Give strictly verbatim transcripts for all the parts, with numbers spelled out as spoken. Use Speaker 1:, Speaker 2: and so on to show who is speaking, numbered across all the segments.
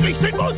Speaker 1: durch den Mund!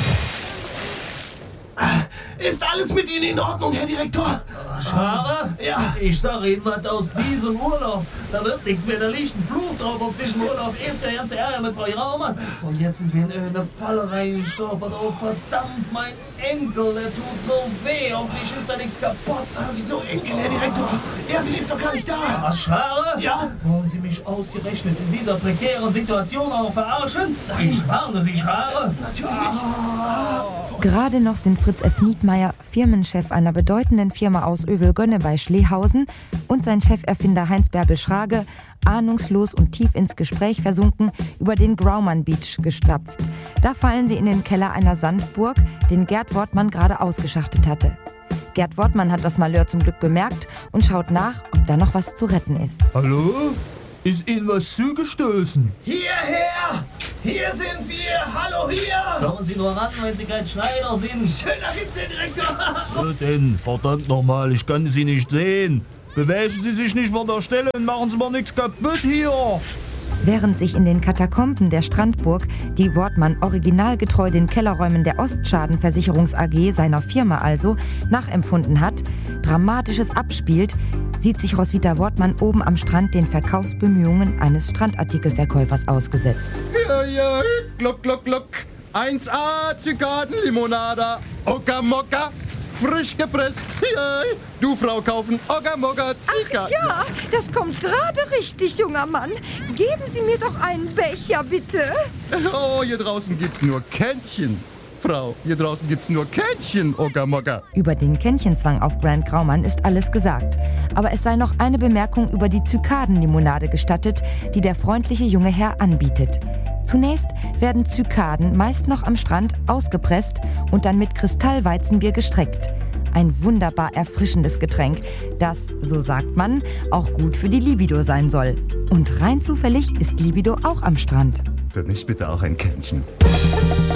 Speaker 1: Ist alles mit Ihnen in Ordnung, Herr Direktor?
Speaker 2: Schade?
Speaker 1: Ja.
Speaker 2: Ich sage Ihnen was aus diesem Urlaub. Da wird nichts mehr, da liegt ein Fluch drauf auf diesem Urlaub. Erst der ganze Ärger mit Frau Raumann. Und jetzt sind wir in eine Falle reingestolpert. Oh verdammt, mein Enkel, der tut so weh. Hoffentlich ist da nichts kaputt.
Speaker 1: Ah, wieso Enkel, Herr Direktor? Erwin ist doch gar nicht da.
Speaker 2: Was, Schade?
Speaker 1: Ja?
Speaker 2: Wollen Sie mich ausgerechnet in dieser prekären Situation auch verarschen? Nein. Ich warne Sie, Schade.
Speaker 1: Natürlich nicht. Ah.
Speaker 3: Gerade noch sind Fritz F. Niedmeyer, Firmenchef einer bedeutenden Firma aus Övelgönne bei Schlehausen, und sein Cheferfinder Heinz-Bärbel Schrage ahnungslos und tief ins Gespräch versunken über den Graumann Beach gestapft. Da fallen sie in den Keller einer Sandburg, den Gerd Wortmann gerade ausgeschachtet hatte. Gerd Wortmann hat das Malheur zum Glück bemerkt und schaut nach, ob da noch was zu retten ist.
Speaker 4: Hallo? Ist Ihnen was zugestoßen?
Speaker 1: Hierher! Hier sind wir! Hallo, hier!
Speaker 2: Kommen Sie nur ran, wenn Sie kein Schneider sind.
Speaker 1: Schöner Witz, Herr Direktor!
Speaker 4: Was denn? Verdammt nochmal, ich kann Sie nicht sehen. Bewegen Sie sich nicht von der Stelle und machen Sie mal nichts kaputt hier.
Speaker 3: Während sich in den Katakomben der Strandburg die Wortmann originalgetreu den Kellerräumen der Ostschadenversicherungs A G, seiner Firma also, nachempfunden hat, Dramatisches abspielt, sieht sich Roswitha Wortmann oben am Strand den Verkaufsbemühungen eines Strandartikelverkäufers ausgesetzt.
Speaker 5: Ja, ja, gluck, gluck, gluck. eins A Zygardenlimonada, Okamokka, frisch gepresst. Ja, du Frau kaufen, Okamokka, Zygarden.
Speaker 6: Ja, das kommt gerade richtig, junger Mann. Geben Sie mir doch einen Becher, bitte.
Speaker 5: Oh, hier draußen gibt's nur Kännchen. Frau, hier draußen gibt's nur Kännchen, Okamokka.
Speaker 3: Über den Kännchenzwang auf Grant Graumann ist alles gesagt. Aber es sei noch eine Bemerkung über die Zykadenlimonade gestattet, die der freundliche junge Herr anbietet. Zunächst werden Zykaden meist noch am Strand ausgepresst und dann mit Kristallweizenbier gestreckt. Ein wunderbar erfrischendes Getränk, das, so sagt man, auch gut für die Libido sein soll. Und rein zufällig ist Libido auch am Strand.
Speaker 5: Für mich bitte auch ein Kännchen.